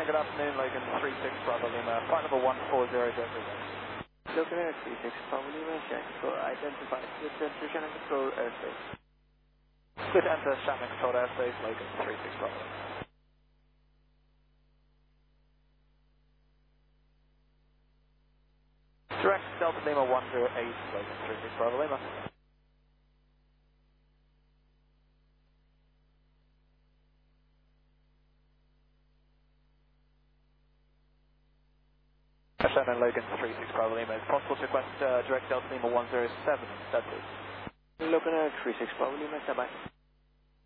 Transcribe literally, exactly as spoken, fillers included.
Shannon, good afternoon, Logan three six Bravo Lima, flight number one four zero zero zero. Logan Air three six Bravo Lima, Shannon Control identified. Good to enter Shannon Control airspace. Good to enter Shannon controlled airspace, Logan three six Bravo Lima. Direct Delta Lima one zero eight, Logan three six Bravo Lima. Shannon, Logan three six Bravo Lima. Is it possible to request uh, direct Delta Lima one zero seven instead, please? Logan Air three six Bravo Lima, stand by.